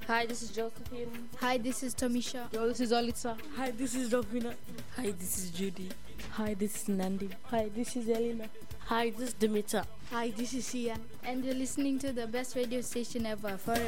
Hi, this is Josephine. Hi, this is Tamisha. Yo, this is Olitza. Hi, this is Rovina. Hi, this is Judy. Hi, this is Nandi. Hi, this is Elena. Hi, this is Dimitra. Hi, this is Sian. And you're listening to the best radio station ever for